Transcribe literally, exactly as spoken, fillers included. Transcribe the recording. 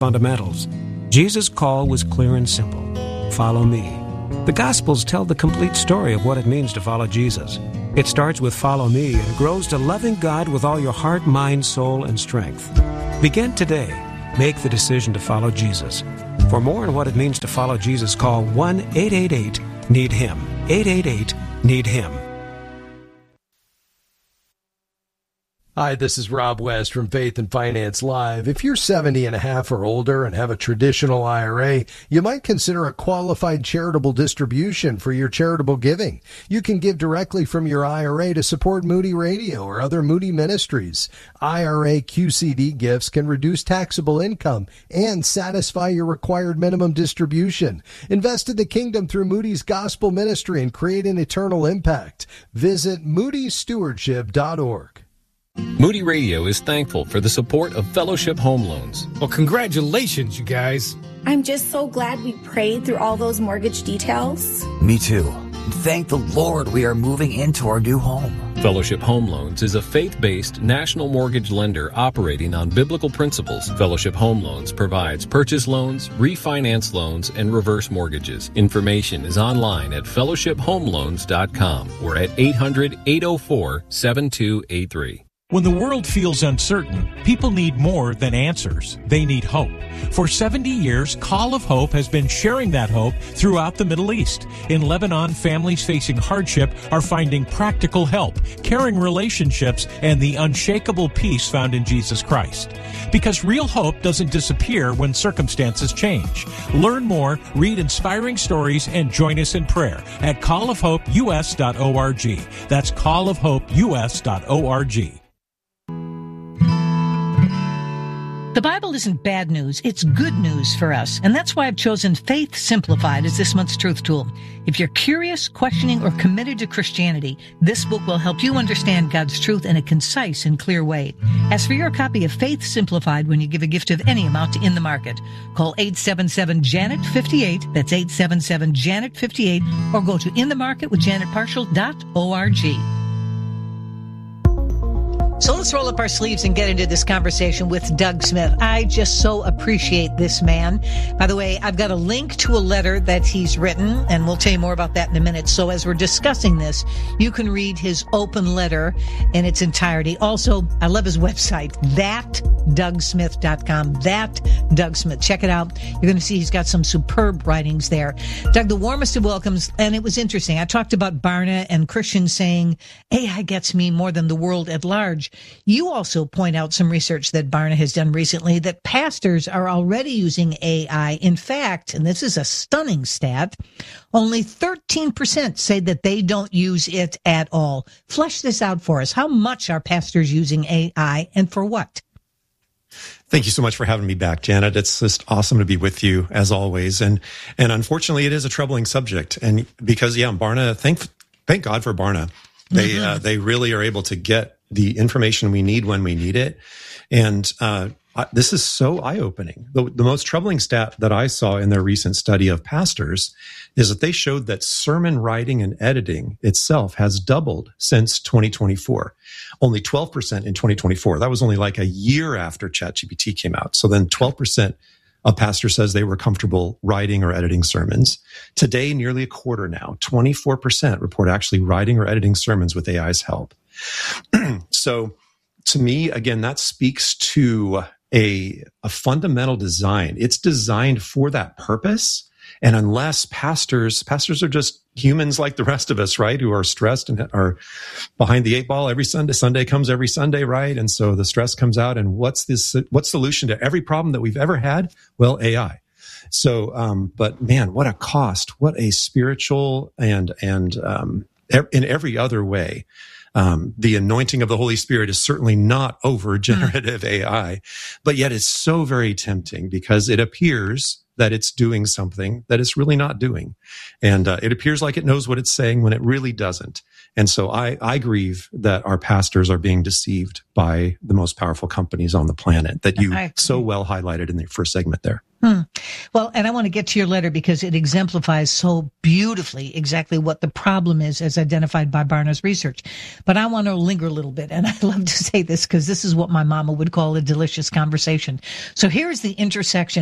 fundamentals. Jesus' call was clear and simple. Follow me. The Gospels tell the complete story of what it means to follow Jesus. It starts with follow me and grows to loving God with all your heart, mind, soul, and strength. Begin today. Make the decision to follow Jesus. For more on what it means to follow Jesus, call one eight eight eight need him. eight eight eight need him. Hi, this is Rob West from Faith and Finance Live. If you're seventy and a half or older and have a traditional I R A, you might consider a qualified charitable distribution for your charitable giving. You can give directly from your I R A to support Moody Radio or other Moody ministries. I R A Q C D gifts can reduce taxable income and satisfy your required minimum distribution. Invest in the kingdom through Moody's Gospel Ministry and create an eternal impact. Visit moody stewardship dot org. Moody Radio is thankful for the support of Fellowship Home Loans. Well, congratulations, you guys. I'm just so glad we prayed through all those mortgage details. Me too. Thank the Lord we are moving into our new home. Fellowship Home Loans is a faith-based national mortgage lender operating on biblical principles. Fellowship Home Loans provides purchase loans, refinance loans, and reverse mortgages. Information is online at fellowship home loans dot com or at eight hundred, eight oh four, seven two eight three. When the world feels uncertain, people need more than answers. They need hope. For seventy years, Call of Hope has been sharing that hope throughout the Middle East. In Lebanon, families facing hardship are finding practical help, caring relationships, and the unshakable peace found in Jesus Christ. Because real hope doesn't disappear when circumstances change. Learn more, read inspiring stories, and join us in prayer at call of hope u s dot org. That's call of hope u s dot org. The Bible isn't bad news, it's good news for us, and that's why I've chosen Faith Simplified as this month's truth tool. If you're curious, questioning, or committed to Christianity, this book will help you understand God's truth in a concise and clear way. Ask for your copy of Faith Simplified when you give a gift of any amount to In the Market. Call eight seven seven, Janet fifty-eight, that's eight seven seven, Janet fifty-eight, or go to in the market with janet partial dot org. So let's roll up our sleeves and get into this conversation with Doug Smith. I just so appreciate this man. By the way, I've got a link to a letter that he's written, and we'll tell you more about that in a minute. So as we're discussing this, you can read his open letter in its entirety. Also, I love his website, that doug smith dot com. That Doug Smith. Check it out. You're going to see he's got some superb writings there. Doug, the warmest of welcomes, and it was interesting. I talked about Barna and Christians saying, A I gets me more than the world at large. You also point out some research that Barna has done recently that pastors are already using A I. In fact, and this is a stunning stat, only thirteen percent say that they don't use it at all. Flesh this out for us. How much are pastors using A I and for what? Thank you so much for having me back, Janet. It's just awesome to be with you as always. And, and unfortunately, it is a troubling subject. And because, yeah, Barna, thank, thank God for Barna. They, mm-hmm. uh, they really are able to get the information we need when we need it. And, uh, this is so eye-opening. The, the most troubling stat that I saw in their recent study of pastors is that they showed that sermon writing and editing itself has doubled since twenty twenty-four. Only twelve percent in twenty twenty-four. That was only like a year after ChatGPT came out. So then twelve percent of pastors says they were comfortable writing or editing sermons. Today, nearly a quarter now, twenty-four percent report actually writing or editing sermons with A I's help. So to me, again, that speaks to a, a fundamental design. It's designed for that purpose. And unless pastors, pastors are just humans like the rest of us, right? Who are stressed and are behind the eight ball every Sunday. Sunday comes every Sunday, right? And so the stress comes out. And what's this, what solution to every problem that we've ever had? Well, A I. So, um, but man, what a cost, what a spiritual and, and, um, in every other way. Um, the anointing of the Holy Spirit is certainly not over generative A I, but yet it's so very tempting because it appears that it's doing something that it's really not doing. And uh, it appears like it knows what it's saying when it really doesn't. And so I, I grieve that our pastors are being deceived by the most powerful companies on the planet that you so well highlighted in the first segment there. Hmm. Well, and I want to get to your letter because it exemplifies so beautifully exactly what the problem is as identified by Barna's research. But I want to linger a little bit, and I love to say this because this is what my mama would call a delicious conversation. So here's the intersection